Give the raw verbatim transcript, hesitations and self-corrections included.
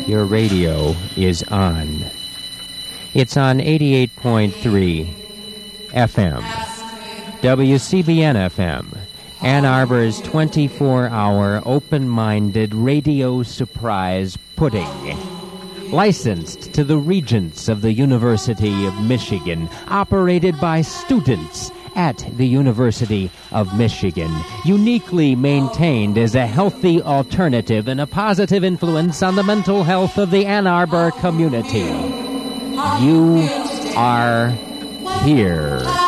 your radio is on. It's on eighty-eight point three F M, W C B N F M, Ann Arbor's twenty-four hour open-minded radio surprise pudding. Licensed to the Regents of the University of Michigan, operated by students at the University of Michigan, uniquely maintained as a healthy alternative and a positive influence on the mental health of the Ann Arbor community. You are here.